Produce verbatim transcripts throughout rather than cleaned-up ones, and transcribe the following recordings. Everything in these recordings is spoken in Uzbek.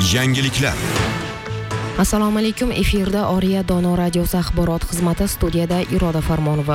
Yangiliklar. Assalomu alaykum. Efirda Oriya Dono radiosi axborot xizmati, studiyada Iroda Farmonova.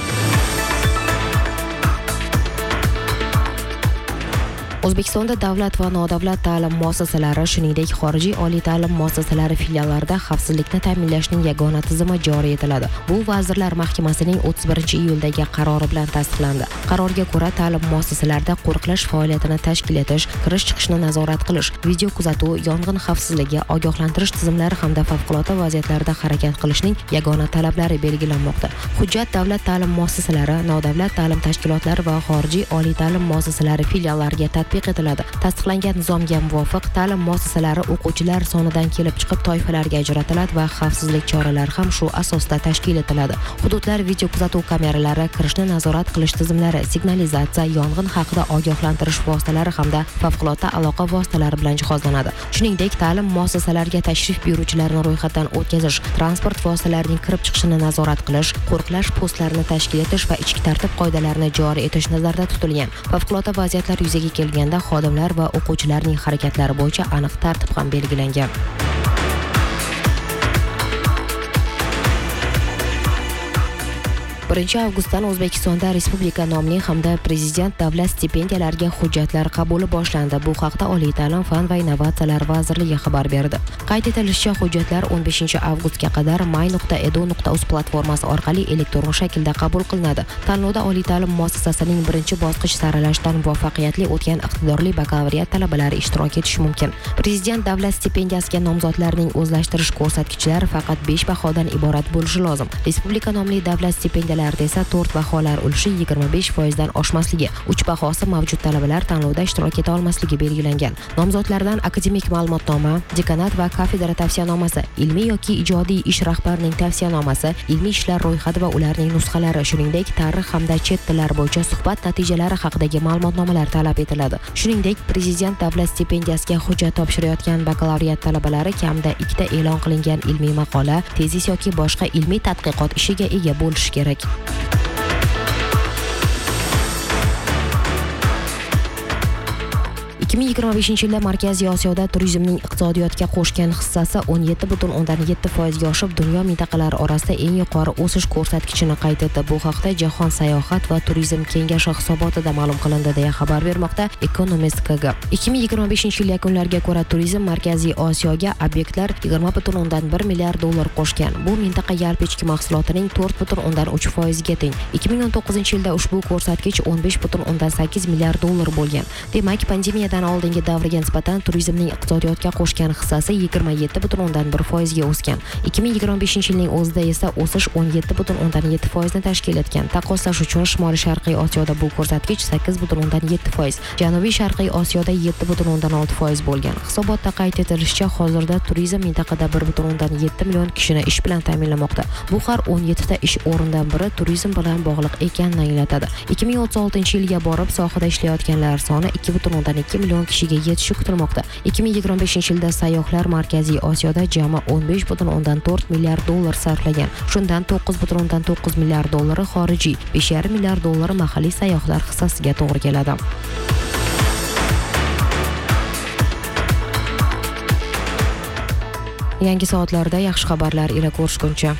O'zbekistonda davlat va nodavlat ta'lim muassasalari, shuningdek xorijiy oliy ta'lim muassasalari filiallarida xavfsizlikni ta'minlashning yagona tizimi joriy etiladi. Bu Vazirlar Mahkamasining o'ttiz birinchi iyuldagi qarori bilan tasdiqlandi. Qarorga ko'ra, ta'lim muassasalarida qo'riqlash faoliyatini tashkil etish, kirish-chiqishni nazorat qilish, video kuzatuv, yong'in xavfsizligi, ogohlantirish tizimlari hamda favqulodda vaziyatlarda harakat qilishning yagona talablari belgilanmoqda. Hujjat davlat ta'lim muassasalari, nodavlat ta'lim tashkilotlari va xorijiy oliy ta'lim muassasalari filiallariga tatbiq etiladi. Tasdiqlangan nizomga muvofiq ta'lim muassasalari o'quvchilar sonidan kelib chiqib toifalarga ajratiladi va xavfsizlik choralari ham shu asosda tashkil etiladi. Hududlar video kuzatuv kameralari, kirishni nazorat qilish tizimlari, signalizatsiya, yong'in haqida ogohlantirish vositalari hamda favqulodda aloqa vositalari bilan jihozlanadi. Shuningdek, ta'lim muassasalariga tashrif buyuruvchilarni ro'yxatdan o'tkazish, transport vositalarining kirib chiqishini nazorat qilish, qo'riqlash postlarini tashkil etish va ichki tartib qoidalarini joriy etish nazarda tutilgan. Favqulodda vaziyatlar yuzaga kelganda xodimlar va o'quvchilarning harakatlari bo'yicha aniq tartib ham belgilangan. birinchi avgustdan O'zbekistonda Respublika nomli hamda Prezident davlat stipendiyalariga hujjatlar qabuli boshlandi. Bu haqda Oliy ta'lim, fan va innovatsiyalar vazirligi xabar berdi. Qayd etilishicha, hujjatlar o'n beshinchi avgustga qadar may nuqta e d u nuqta u z platformasi orqali elektron shaklda qabul qilinadi. Tanlovda oliy ta'lim muassasasining birinchi bosqich saralashdan muvaffaqiyatli o'tgan iqtidorli bakalavriat talabalari ishtirok etishi mumkin. Prezident davlat stipendiyasiga nomzodlarning o'zlashtirish ko'rsatkichlari faqat besh bahodan iborat bo'lishi lozim. Respublika nomli davlat stipendiyalari esa to'rt baholar ulushi yigirma besh foiz dan oshmasligi, uch bahosi mavjud talabalar tanlovda ishtirok eta olmasligi belgilangan. Nomzodlardan akademik ma'lumotnoma, dekanat va kafedra tavsiyanomasi, ilmiy yoki ijodiy ish rahbarining tavsiyanomasi, ilmiy ishlar ro'yxati va ularning nusxalari, shuningdek tarix hamda chet tillari bo'yicha suhbat natijalari haqidagi ma'lumotnomalar talab etiladi. Shuningdek, Prezident davlat stipendiyasiga hujjat topshirayotgan bakalavriat talabalari kamida ikkita e'lon qilingan ilmiy maqola, tezis yoki boshqa ilmiy tadqiqot ishiga ega bo'lishi kerak. ikki ming yigirma beshinchi yilda Markaziy Osiyoda turizmning iqtisodiyotga qo'shgan hissasi o'n yetti butun o'ndan yetti foizga oshib, dunyo mintaqalari orasida eng yuqori o'sish ko'rsatkichini qayd etdi. Bu haqda Jahon sayohat va turizm kengashi hisobotida ma'lum qilindi, deya xabar bermoqda Economist K G. ikki ming yigirma beshinchi yil yakunlariga ko'ra, turizm Markaziy Osiyoga obyektlar yigirma butun o'ndan bir milliard dollar qo'shgan. Bu mintaqa yalpi ichki mahsulotining to'rt butun o'ndan uch foiziga teng. ikki ming o'n to'qqizinchi yilda ushbu ko'rsatkich o'n besh butun o'ndan sakkiz milliard dollar bo'lgan. Demak, pandemiyadan oldingi davrga nisbatan turizmning iqtisodiyotga qo'shgan hissasi yigirma yetti butun o'ndan bir foizga o'sgan. ikki ming yigirma beshinchi yilning o'zida esa o'sish o'n yetti butun o'ndan yetti foizni tashkil etgan. Taqqoslash uchun Shimoliy Sharqiy Osiyoda bu ko'rsatkich sakkiz butun o'ndan yetti foiz, Janubiy Sharqiy Osiyoda yetti butun o'ndan olti foiz bo'lgan. Hisobotda qayd etilishicha, hozirda turizm mintaqada bir butun o'ndan yetti million kishini ish bilan ta'minlamoqda. Bu har o'n yettita ish o'rnidan biri turizm bilan bog'liq ekanini anglatadi. ikki ming o'ttiz oltinchi yilga borib, sohada ishlayotganlar soni ikki butun o'ndan ikki million kishiga yetishi kutilmoqda. ikki ming yigirma beshinchi yilda sayyohlar Markaziy Osiyoda jami o'n besh butun o'ndan to'rt milliard dollar sarflagan. Shundan to'qqiz butun o'ndan to'qqiz milliard dollari xorijiy, besh yarim milliard dollari mahalliy sayyohlar hissasiga to'g'ri keladi. Yangi soatlarda yaxshi xabarlar ila ko'rishguncha.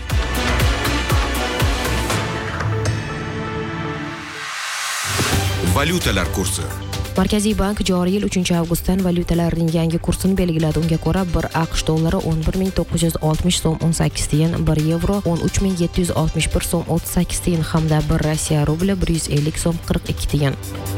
Valyutalar kursi. Markaziy bank joriy yil uchinchi avgustdan valyutalarning yangi kursini belgiladi. Unga ko'ra, bir AQSh dollari o'n bir ming to'qqiz yuz oltmish so'm o'n sakkiz tiyin, bir yevro o'n uch ming yetti yuz oltmish bir so'm o'ttiz sakkiz tiyin hamda bir Rossiya rubli bir yuz ellik so'm qirq ikki tiyin.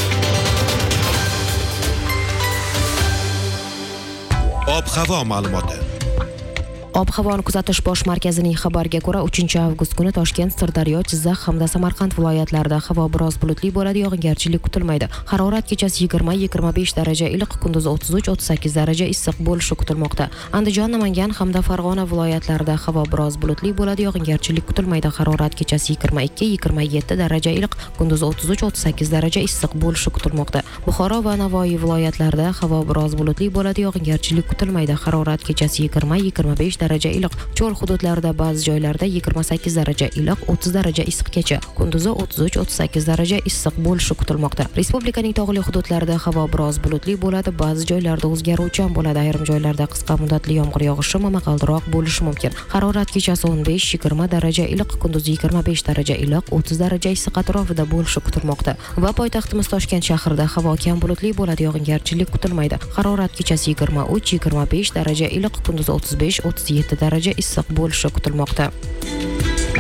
Ob-havo ma'lumoti. Ob-havoni kuzatish bosh markazining xabariga ko'ra, uchinchi avgust kuni Toshkent, Sirdaryo, Jizzax hamda Samarqand viloyatlarida havo biroz bulutli bo'ladi, yog'ingarchilik kutilmaydi. Harorat kechasi yigirma yigirma besh daraja iliq, kunduzi o'ttiz uch o'ttiz sakkiz daraja issiq bo'lishi kutilmoqda. Andijon, Namangan hamda Farg'ona viloyatlarida havo biroz bulutli bo'ladi, yog'ingarchilik kutilmaydi. Harorat kechasi yigirma ikki yigirma yetti daraja iliq, kunduzi o'ttiz uch o'ttiz sakkiz daraja issiq bo'lishi kutilmoqda. Buxoro va Navoiy viloyatlarida havo biroz bulutli bo'ladi, yog'ingarchilik kutilmaydi. Harorat kechasi yigirma yigirma besh daraja iliq. Cho'l hududlarida ba'zi joylarda yigirma sakkiz daraja iliq, o'ttiz daraja issiqgacha. Kunduzi o'ttiz uch o'ttiz sakkiz daraja issiq bo'lishi kutilmoqda. Respublikaning tog'li hududlarida havo biroz bulutli bo'ladi, ba'zi joylarda o'zgaruvchan bo'ladi. Ayrim joylarda qisqa muddatli yomg'ir yog'ishi momaqaldiroq bo'lishi mumkin. Harorat kechasi o'n besh yigirma daraja iliq, kunduzi yigirma besh daraja iliq, o'ttiz daraja issiq atrofida bo'lishi kutilmoqda. Va poytaxtimiz Toshkent shahrida havo kam bulutli bo'ladi, yog'ingarchilik kutilmaydi. Harorat kechasi yigirma uch yigirma besh daraja iliq, kunduzi o'ttiz besh o'ttiz yetti daraja issiq bo'lishi kutilmoqda.